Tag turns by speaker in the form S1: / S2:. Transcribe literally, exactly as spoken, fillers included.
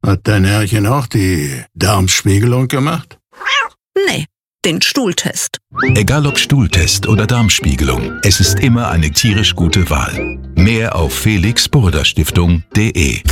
S1: Hat dein Herrchen auch die Darmspiegelung gemacht?
S2: Nee, den Stuhltest.
S3: Egal ob Stuhltest oder Darmspiegelung, es ist immer eine tierisch gute Wahl. Mehr auf felix burda stiftung punkt de.